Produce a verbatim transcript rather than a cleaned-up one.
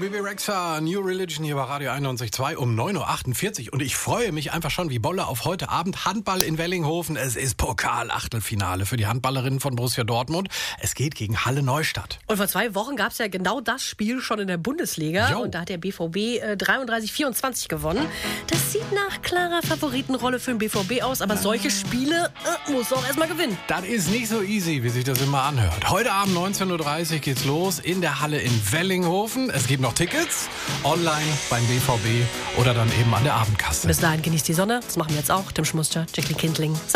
Bebe Rexha, New Religion hier bei Radio einundneunzig Komma zwei um neun Uhr achtundvierzig. Und ich freue mich einfach schon wie Bolle auf heute Abend. Handball in Wellinghofen. Es ist Pokal-Achtelfinale für die Handballerinnen von Borussia Dortmund. Es geht gegen Halle Neustadt. Und vor zwei Wochen gab es ja genau das Spiel schon in der Bundesliga. Jo. Und da hat der B V B äh, dreiunddreißig vierundzwanzig gewonnen. Das sieht nach klarer Favoritenrolle für den B V B aus. Aber solche Spiele äh, muss auch erstmal gewinnen. Das ist nicht so easy, wie sich das immer anhört. Heute Abend neunzehn Uhr dreißig geht's los in der Halle in Wellinghofen. Es gibt noch Tickets online beim B V B oder dann eben an der Abendkasse. Bis dahin genießt die Sonne. Das machen wir jetzt auch. Tim Schmuster, Jacqueline Kindling.